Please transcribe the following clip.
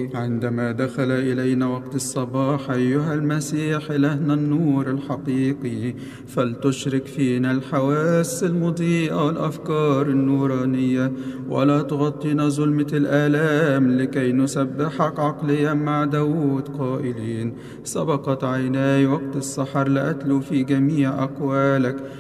عندما دخل إلينا وقت الصباح أيها المسيح إلهنا النور الحقيقي، فلتشرك فينا الحواس المضيئة والأفكار النورانية، ولا تغطينا ظلمة الآلام، لكي نسبحك عقليا مع داود قائلين: سبقت عيناي وقت السحر لأتلو في جميع أقوالك،